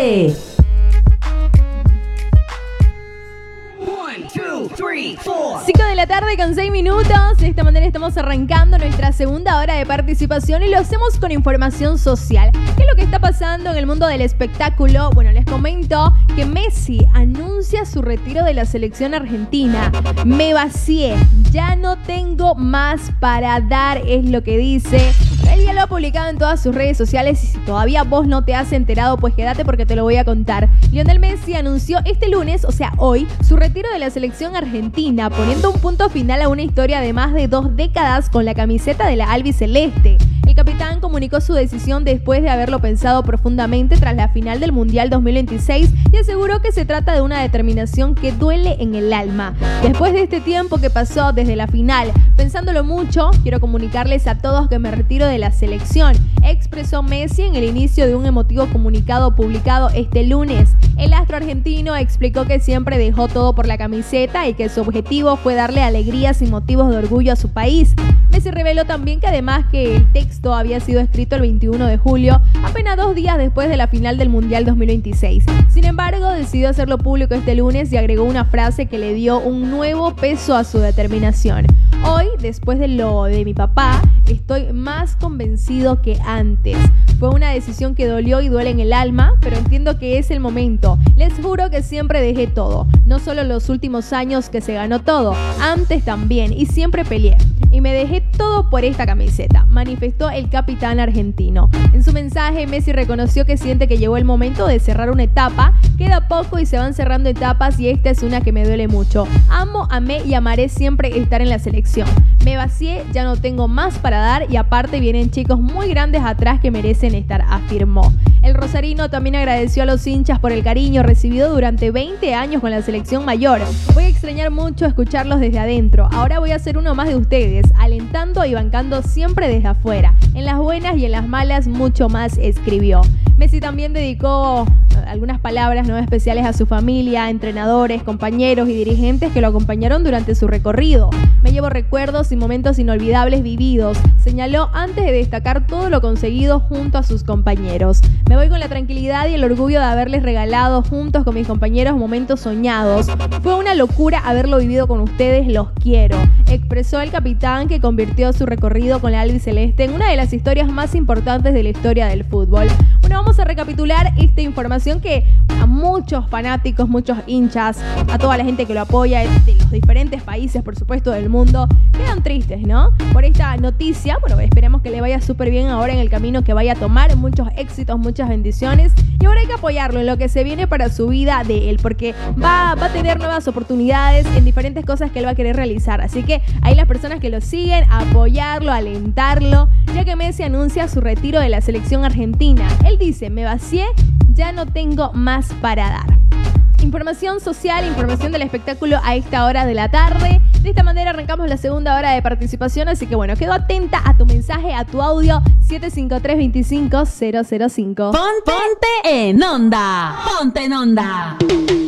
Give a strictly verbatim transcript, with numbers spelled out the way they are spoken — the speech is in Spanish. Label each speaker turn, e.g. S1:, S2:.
S1: Ponte.
S2: cinco de la tarde con seis minutos. De esta manera estamos arrancando nuestra segunda hora de participación y lo hacemos con información social. ¿Qué es lo que está pasando en el mundo del espectáculo? Bueno, les comento que Messi anuncia su retiro de la selección argentina. Me vacié, ya no tengo más para dar, es lo que dice. Él ya lo ha publicado en todas sus redes sociales y si todavía vos no te has enterado, pues quédate porque te lo voy a contar. Lionel Messi anunció este lunes, o sea hoy, su retiro de la selección argentina, poniendo un punto final a una historia de más de dos décadas con la camiseta de la albiceleste. El capitán comunicó su decisión después de haberlo pensado profundamente tras la final del Mundial dos mil veintiséis y aseguró que se trata de una determinación que duele en el alma. Después de este tiempo que pasó desde la final, pensándolo mucho, quiero comunicarles a todos que me retiro de la selección, expresó Messi en el inicio de un emotivo comunicado publicado este lunes. El astro argentino explicó que siempre dejó todo por la camiseta y que su objetivo fue darle alegrías y motivos de orgullo a su país. Messi reveló también que además que el texto había sido escrito el veintiuno de julio, apenas dos días después de la final del Mundial dos mil veintiséis. Sin embargo, decidió hacerlo público este lunes y agregó una frase que le dio un nuevo peso a su determinación. Hoy, después de lo de mi papá, estoy más convencido que antes. Fue una decisión que dolió y duele en el alma, pero entiendo que es el momento. Les juro que siempre dejé todo, no solo los últimos años que se ganó todo, antes también, y siempre peleé. Y me dejé todo por esta camiseta, manifestó el capitán argentino. En su mensaje, Messi reconoció que siente que llegó el momento de cerrar una etapa. Queda poco y se van cerrando etapas y esta es una que me duele mucho. Amo, amé y amaré siempre estar en la selección. Me vacié, ya no tengo más para dar y aparte vienen chicos muy grandes atrás que merecen estar, afirmó. El rosarino también agradeció a los hinchas por el cariño recibido durante veinte años con la selección mayor. Voy a extrañar mucho escucharlos desde adentro. Ahora voy a ser uno más de ustedes, alentando y bancando siempre desde afuera. En las buenas y en las malas mucho más, escribió. Messi también dedicó algunas palabras no especiales a su familia, entrenadores, compañeros y dirigentes que lo acompañaron durante su recorrido. Me llevo recuerdos y momentos inolvidables vividos, señaló antes de destacar todo lo conseguido junto a sus compañeros. Me voy con la tranquilidad y el orgullo de haberles regalado juntos con mis compañeros momentos soñados. Fue una locura haberlo vivido con ustedes, los quiero, expresó el capitán que convirtió su recorrido con la albiceleste en una de las historias más importantes de la historia del fútbol. Bueno, vamos a recapitular esta información que a muchos fanáticos, muchos hinchas, a toda la gente que lo apoya de los diferentes países, por supuesto, del mundo, quedan tristes, ¿no? Por esta noticia. Bueno, esperemos que le vaya súper bien ahora en el camino que vaya a tomar, muchos éxitos, muchas bendiciones y ahora hay que apoyarlo en lo que se viene para su vida de él, porque va, va a tener nuevas oportunidades en diferentes cosas que él va a querer realizar, así que ahí las personas que lo siguen, apoyarlo, alentarlo, ya que Messi anuncia su retiro de la selección argentina. Él dice, me vacié, ya no tengo más para dar. Información social, información del espectáculo a esta hora de la tarde. De esta manera arrancamos la segunda hora de participación, así que bueno, quedo atenta a tu mensaje, a tu audio siete cinco tres, dos cinco cero cero cinco.
S1: Ponte en onda. Ponte en onda.